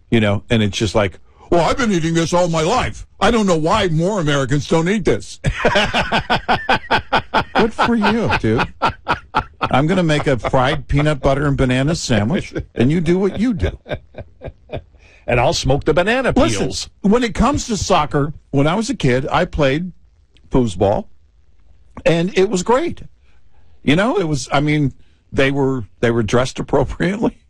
and it's just like, well, I've been eating this all my life. I don't know why more Americans don't eat this. Good for you, dude. I'm going to make a fried peanut butter and banana sandwich, and you do what you do. And I'll smoke the banana peels. Listen, when it comes to soccer, when I was a kid, I played foosball, and it was great. It was, they were dressed appropriately.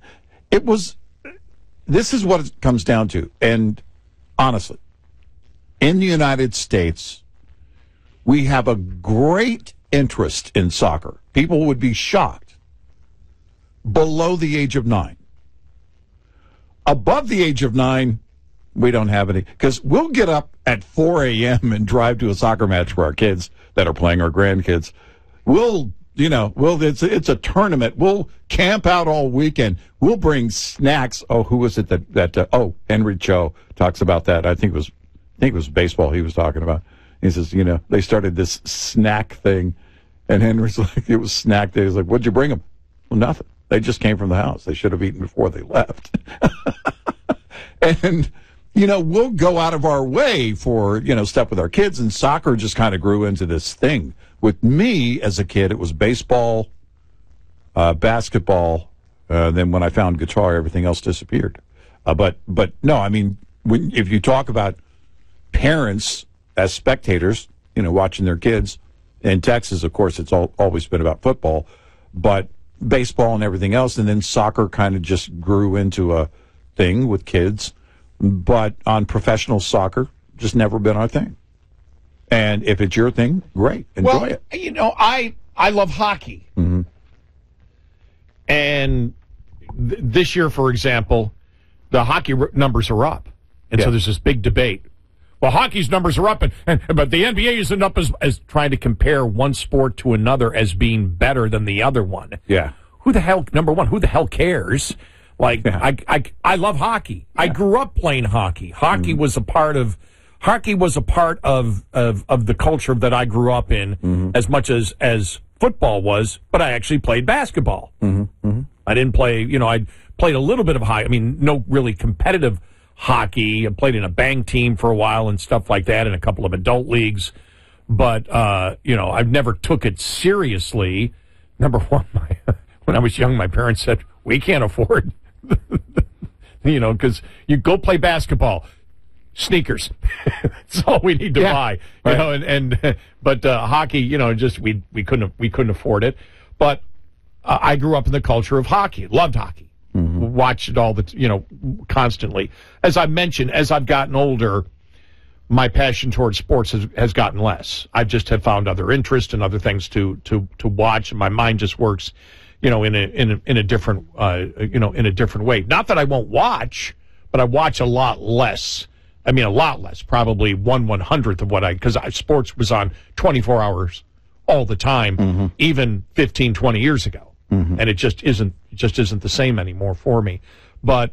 This is what it comes down to. And honestly, in the United States, we have a great interest in soccer. People would be shocked. Below the age of 9. Above the age of 9, we don't have any. Because we'll get up at 4 a.m. and drive to a soccer match for our kids that are playing, our grandkids. It's a tournament. We'll camp out all weekend. We'll bring snacks. Oh, who was it that Henry Cho talks about that. I think it was baseball he was talking about. He says, they started this snack thing, and Henry's like, it was snack day. He's like, what'd you bring them? Well, nothing. They just came from the house. They should have eaten before they left. And, we'll go out of our way for, stuff with our kids, and soccer just kind of grew into this thing. With me as a kid, it was baseball, basketball. Then when I found guitar, everything else disappeared. But no, if you talk about parents as spectators, watching their kids, in Texas, of course, it's always been about football, but baseball and everything else, and then soccer kind of just grew into a thing with kids. But on professional soccer, just never been our thing. And if it's your thing, great. Enjoy it. I love hockey. Mm-hmm. And this year, for example, the hockey numbers are up. And so there's this big debate. Well, hockey's numbers are up, but the NBA isn't up as trying to compare one sport to another as being better than the other one. Yeah. Number one, who the hell cares? I love hockey. Yeah. I grew up playing hockey. Hockey was a part of the culture that I grew up in as much as football was, but I actually played basketball. I didn't play, I played a little bit of hockey. No really competitive hockey. I played in a bang team for a while and stuff like that in a couple of adult leagues. But, I've never took it seriously. Number one, when I was young, my parents said, we can't afford, because you go play basketball. Sneakers. That's all we need to buy. Right. But hockey, we couldn't afford it. But I grew up in the culture of hockey. Loved hockey. Watched it all constantly. As I mentioned, as I've gotten older, my passion towards sports has gotten less. I just have found other interests and other things to watch, and my mind just works, in a different way. Not that I won't watch, but I watch a lot less. A lot less, probably 1/100th of because sports was on 24 hours all the time, even 15, 20 years ago. And it just isn't the same anymore for me. But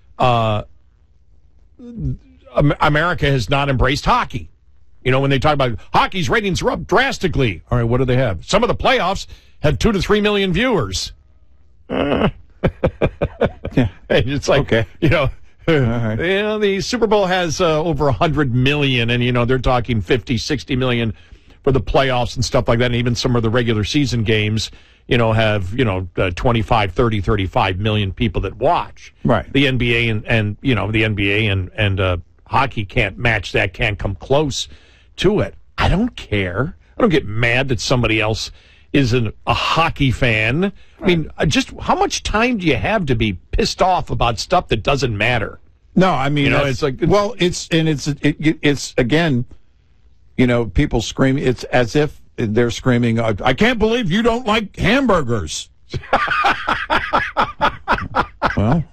America has not embraced hockey. When they talk about hockey's ratings are up drastically. All right, what do they have? Some of the playoffs have 2 to 3 million viewers. It's like, okay. Right. The Super Bowl has over 100 million, and, they're talking 50, 60 million for the playoffs and stuff like that. And even some of the regular season games, have, 25, 30, 35 million people that watch. Right. The NBA and the NBA and hockey can't match that, can't come close to it. I don't care. I don't get mad that somebody else isn't a hockey fan. Right. Just how much time do you have to be pissed off about stuff that doesn't matter? No, it's like, well, it's again, people screaming. It's as if they're screaming, I can't believe you don't like hamburgers. Well,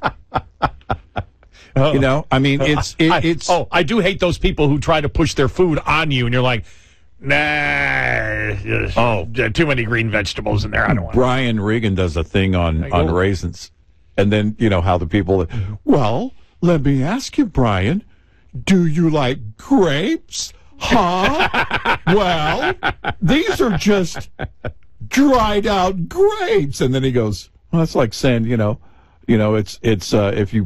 it's. I do hate those people who try to push their food on you, and you're like, nah, too many green vegetables in there. I don't want. Brian Regan does a thing on raisins, and then how the people. Well, let me ask you, Brian, do you like grapes? Huh? Well, these are just dried out grapes, and then he goes, well, that's like saying, it's if you